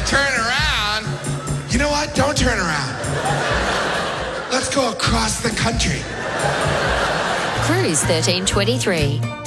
Turn around? You know what? Don't turn around. Let's go across the country. Cruise 1323.